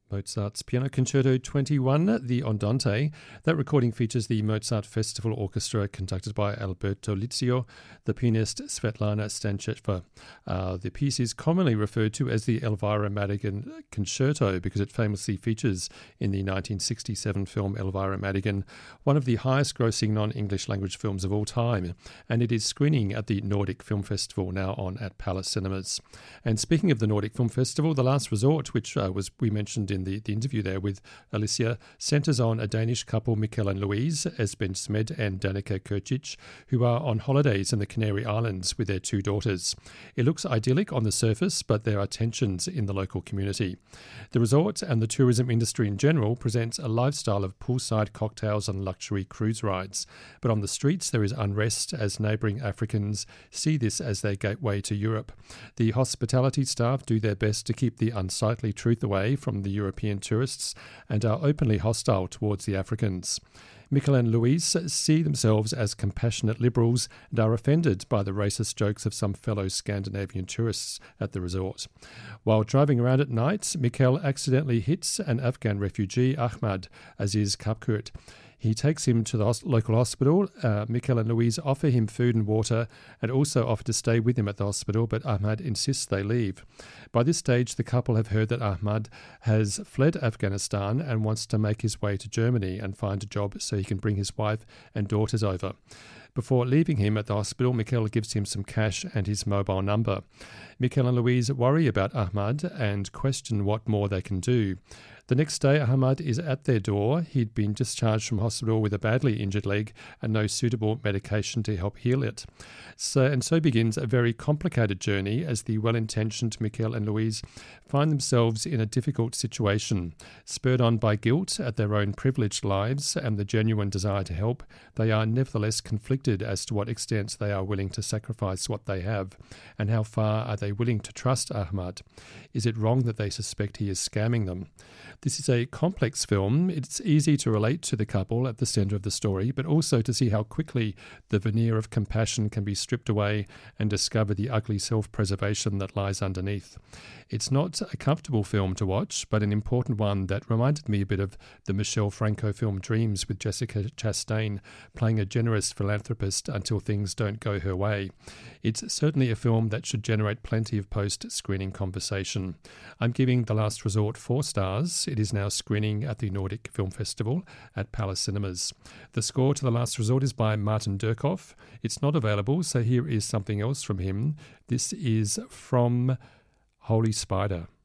Mozart's Piano Concerto 21, the Andante. That recording features the Mozart Festival Orchestra conducted by Alberto Lizio, the pianist Svetlana Stancheva. The piece is commonly referred to as the Elvira Madigan Concerto because it famously features in the 1967 film Elvira Madigan, one of the highest grossing non-English language films of all time, and it is screening at the Nordic Film Festival, now on at Palace Cinemas. And speaking of the Nordic Film Festival, The Last Resort, which we mentioned in the interview there with Alicia, centres on a Danish couple, Mikkel and Louise, Esben Smed and Danica Kurcic, who are on holidays in the Canary Islands with their 2 daughters. It looks idyllic on the surface, but there are tensions in the local community. The resort and the tourism industry in general presents a lifestyle of poolside cocktails and luxury cruise rides. But on the streets there is unrest as neighbouring Africans see this as their gateway to Europe. The hospitality staff do their best to keep the unsightly truth away from the European tourists and are openly hostile towards the Africans. Mikkel and Louise see themselves as compassionate liberals and are offended by the racist jokes of some fellow Scandinavian tourists at the resort. While driving around at night, Mikkel accidentally hits an Afghan refugee, Ahmad Aziz Kapkurt. He takes him to the local hospital. Mikkel and Louise offer him food and water and also offer to stay with him at the hospital, but Ahmad insists they leave. By this stage, the couple have heard that Ahmad has fled Afghanistan and wants to make his way to Germany and find a job so he can bring his wife and daughters over. Before leaving him at the hospital, Mikkel gives him some cash and his mobile number. Mikkel and Louise worry about Ahmad and question what more they can do. The next day, Ahmad is at their door. He'd been discharged from hospital with a badly injured leg and no suitable medication to help heal it. So begins a very complicated journey as the well-intentioned Mikkel and Louise find themselves in a difficult situation. Spurred on by guilt at their own privileged lives and the genuine desire to help, they are nevertheless conflicted as to what extent they are willing to sacrifice what they have, and how far are they willing to trust Ahmad. Is it wrong that they suspect he is scamming them? This is a complex film. It's easy to relate to the couple at the centre of the story, but also to see how quickly the veneer of compassion can be stripped away and discover the ugly self-preservation that lies underneath. It's not a comfortable film to watch, but an important one that reminded me a bit of the Michel Franco film Dreams with Jessica Chastain playing a generous philanthropist until things don't go her way. It's certainly a film that should generate plenty of post-screening conversation. I'm giving The Last Resort 4 stars. It is now screening at the Nordic Film Festival at Palace Cinemas. The score to The Last Resort is by Martin Durkhoff. It's not available, so here is something else from him. This is from Holy Spider.